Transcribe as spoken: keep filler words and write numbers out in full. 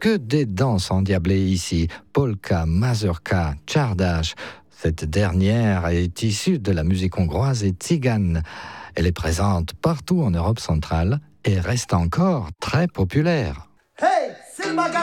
que des danses endiablées ici. Polka, mazurka, czardash. Cette dernière est issue de la musique hongroise et tzigane. Elle est présente partout en Europe centrale et reste encore très populaire. Hey, c'est le